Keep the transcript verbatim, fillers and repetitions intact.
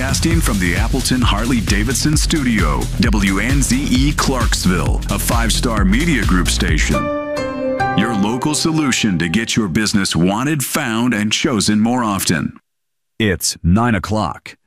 Broadcasting from the Appleton Harley-Davidson studio, W N Z E Clarksville, a five-star media group station. Your local solution to get your business wanted, found, and chosen more often. It's nine o'clock.